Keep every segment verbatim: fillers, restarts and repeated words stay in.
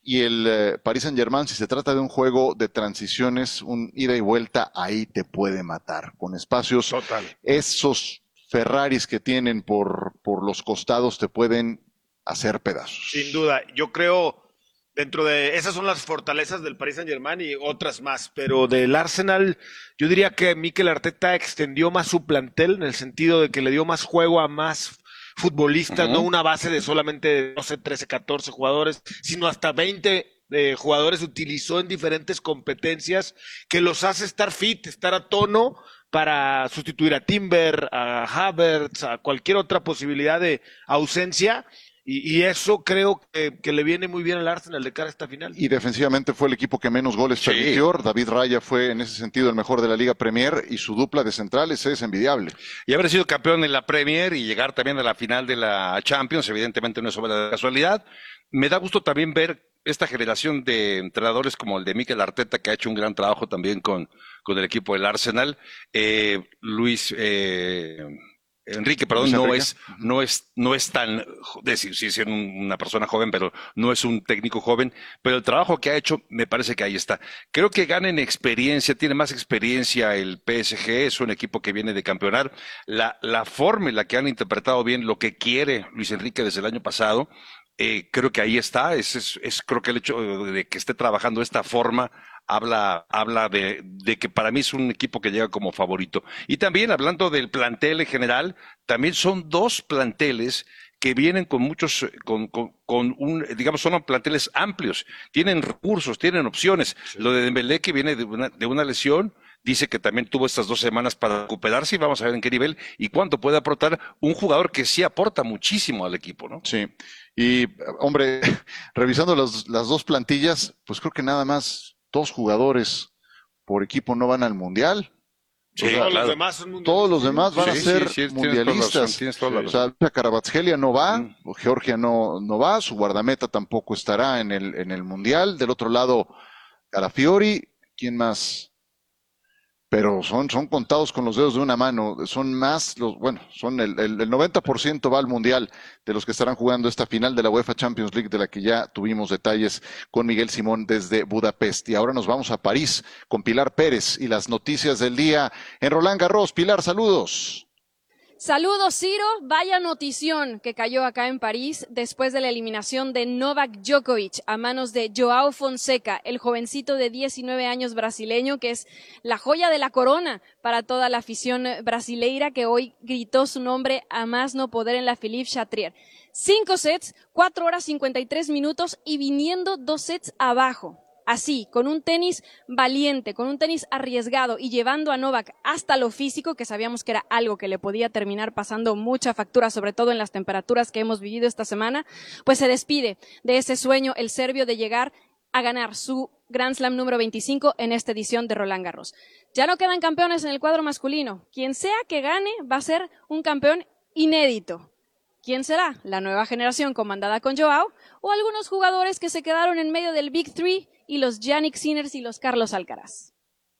y el eh, Paris Saint-Germain, si se trata de un juego de transiciones, un ida y vuelta, ahí te puede matar. Con espacios, Total. esos Ferraris que tienen por, por los costados te pueden hacer pedazos. Sin duda, yo creo dentro de esas son las fortalezas del Paris Saint-Germain y otras más, pero del Arsenal yo diría que Mikel Arteta extendió más su plantel en el sentido de que le dio más juego a más futbolistas, uh-huh. No una base de solamente, no sé, trece, catorce jugadores, sino hasta veinte eh, jugadores utilizó en diferentes competencias que los hace estar fit, estar a tono para sustituir a Timber, a Havertz, a cualquier otra posibilidad de ausencia. Y, y eso creo que, que le viene muy bien al Arsenal de cara a esta final. Y defensivamente fue el equipo que menos goles sí. permitió. David Raya fue en ese sentido el mejor de la Liga Premier y su dupla de centrales es envidiable. Y haber sido campeón en la Premier y llegar también a la final de la Champions, evidentemente no es obra de casualidad. Me da gusto también ver esta generación de entrenadores como el de Mikel Arteta, que ha hecho un gran trabajo también con, con el equipo del Arsenal. Eh, Luis... Eh, Enrique, perdón, no es, no es, no es tan, decir, sí es una persona joven, pero no es un técnico joven, pero el trabajo que ha hecho, me parece que ahí está. Creo que gana en experiencia, tiene más experiencia el P S G, es un equipo que viene de campeonar. La, la forma en la que han interpretado bien lo que quiere Luis Enrique desde el año pasado, eh, creo que ahí está, es, es, es creo que el hecho de que esté trabajando de esta forma, habla, habla de, de que para mí es un equipo que llega como favorito. Y también hablando del plantel en general, también son dos planteles que vienen con muchos, con, con, con un, digamos, son planteles amplios, tienen recursos, tienen opciones. Sí. Lo de Dembélé que viene de una, de una lesión, dice que también tuvo estas dos semanas para recuperarse y vamos a ver en qué nivel y cuánto puede aportar un jugador que sí aporta muchísimo al equipo, ¿no? Sí. Y, hombre, revisando las, las dos plantillas, pues creo que nada más dos jugadores por equipo no van al Mundial. Sí, o sea, todos, claro. los demás son mundialistas. Todos los demás van sí, a ser sí, sí, mundialistas. Tienes toda la razón, o sea, Kvaratskhelia no va, mm. Georgia no, no va, su guardameta tampoco estará en el, en el Mundial. Del otro lado, Calafiori, ¿quién más? Pero son, son contados con los dedos de una mano, son más, los, bueno, son el, el, el noventa por ciento va al Mundial de los que estarán jugando esta final de la UEFA Champions League, de la que ya tuvimos detalles con Miguel Simón desde Budapest. Y ahora nos vamos a París con Pilar Pérez y las noticias del día en Roland Garros. Pilar, saludos. Saludos, Ciro. Vaya notición que cayó acá en París después de la eliminación de Novak Djokovic a manos de Joao Fonseca, el jovencito de diecinueve años brasileño que es la joya de la corona para toda la afición brasileira que hoy gritó su nombre a más no poder en la Philippe Chatrier. Cinco sets, cuatro horas cincuenta y tres minutos y viniendo dos sets abajo. Así, con un tenis valiente, con un tenis arriesgado y llevando a Novak hasta lo físico, que sabíamos que era algo que le podía terminar pasando mucha factura, sobre todo en las temperaturas que hemos vivido esta semana, pues se despide de ese sueño el serbio de llegar a ganar su Grand Slam número veinticinco en esta edición de Roland Garros. Ya no quedan campeones en el cuadro masculino. Quien sea que gane va a ser un campeón inédito. ¿Quién será? ¿La nueva generación comandada con Joao o algunos jugadores que se quedaron en medio del Big Three y los Jannik Sinners y los Carlos Alcaraz?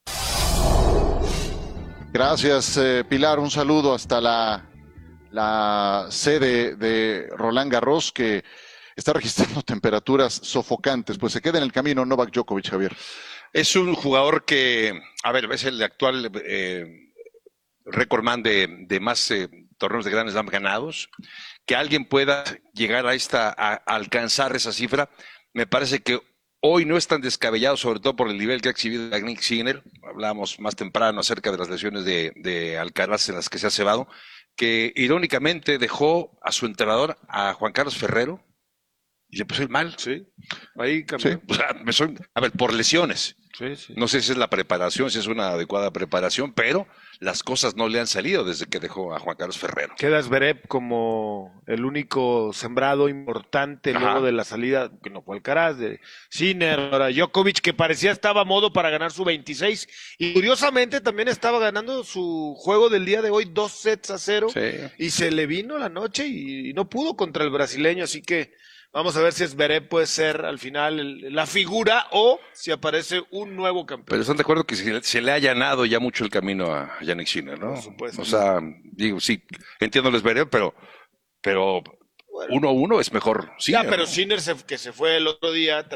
Gracias, eh, Pilar. Un saludo hasta la, la sede de Roland Garros, que está registrando temperaturas sofocantes. Pues se queda en el camino Novak Djokovic, Javier. Es un jugador que, a ver, es el actual eh, récordman de, de más eh, torneos de Grand Slam ganados. Que alguien pueda llegar a esta, a, a alcanzar esa cifra, me parece que hoy no es tan descabellado, sobre todo por el nivel que ha exhibido Jannik Sinner. Hablábamos más temprano acerca de las lesiones de, de Alcaraz en las que se ha cebado, que irónicamente dejó a su entrenador, a Juan Carlos Ferrero, y le puso el mal. Sí, ahí cambió. Sí. O sea, me soy, a ver, por lesiones. Sí, sí. No sé si es la preparación, si es una adecuada preparación, pero las cosas no le han salido desde que dejó a Juan Carlos Ferrero. Queda Zverev como el único sembrado importante Ajá. luego de la salida, que no fue Alcaraz, de Sinner, ahora Djokovic, que parecía estaba a modo para ganar su veintiséis, y curiosamente también estaba ganando su juego del día de hoy dos sets a cero, sí. y se le vino la noche y, y no pudo contra el brasileño, así que vamos a ver si Zverev puede ser al final el, la figura o si aparece un nuevo campeón. Pero están de acuerdo que se, se le ha allanado ya mucho el camino a Jannik Sinner, ¿no? Por supuesto. O sea, digo, sí, entiendo el Zverev, pero, pero bueno, uno a uno es mejor. Sinner, ya, pero ¿no? Sinner se, que se fue el otro día